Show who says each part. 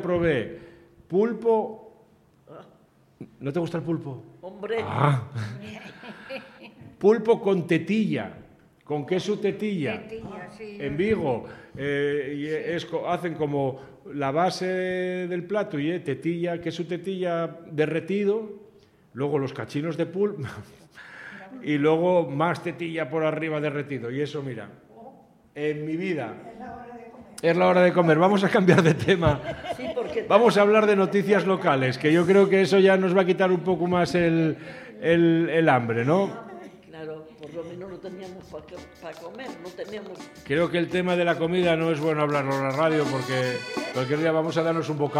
Speaker 1: probé pulpo. ¿No te gusta el pulpo?
Speaker 2: Hombre.
Speaker 1: Pulpo con tetilla, con queso tetilla.
Speaker 3: Tetilla, sí.
Speaker 1: En Vigo. Hacen como la base del plato y tetilla, queso tetilla derretido, luego los cachinos de pulpo y luego más tetilla por arriba derretido. Y eso, mira, en mi vida... Es la hora de comer. Vamos a cambiar de tema.
Speaker 2: Sí, porque...
Speaker 1: Vamos a hablar de noticias locales, que yo creo que eso ya nos va a quitar un poco más el hambre, ¿no?
Speaker 2: Claro, por lo menos no teníamos para comer, no teníamos...
Speaker 1: Creo que el tema de la comida no es bueno hablarlo en la radio porque cualquier día vamos a darnos un bocado.